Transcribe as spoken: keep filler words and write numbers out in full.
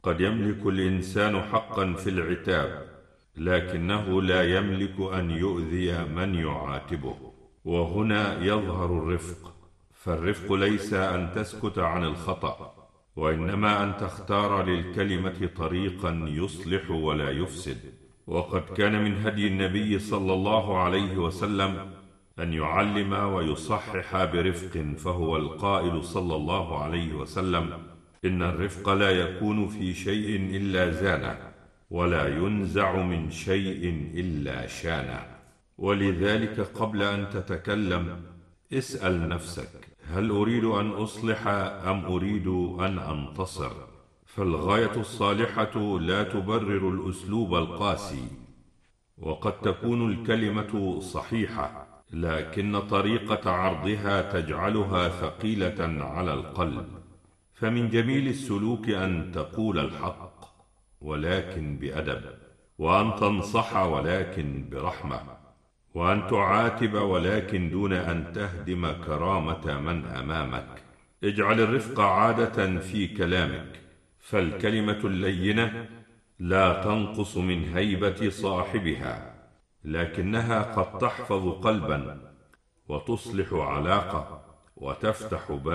قد يملك الإنسان حقا في العتاب، لكنه لا يملك أن يؤذي من يعاتبه. وهنا يظهر الرفق، فالرفق ليس أن تسكت عن الخطأ، وإنما أن تختار للكلمة طريقا يصلح ولا يفسد. وقد كان من هدي النبي صلى الله عليه وسلم أن يعلم ويصحح برفق، فهو القائل صلى الله عليه وسلم: إن الرفق لا يكون في شيء إلا زانه، ولا ينزع من شيء إلا شانه. ولذلك قبل أن تتكلم اسأل نفسك: هل أريد أن أصلح أم أريد أن أنتصر؟ فالغاية الصالحة لا تبرر الأسلوب القاسي. وقد تكون الكلمة صحيحة، لكن طريقة عرضها تجعلها ثقيلة على القلب. فمن جميل السلوك أن تقول الحق ولكن بأدب، وأن تنصح ولكن برحمة، وأن تعاتب ولكن دون أن تهدم كرامة من أمامك. اجعل الرفق عادة في كلامك، فالكلمة اللينة لا تنقص من هيبة صاحبها، لكنها قد تحفظ قلبا وتصلح علاقة وتفتح بابا.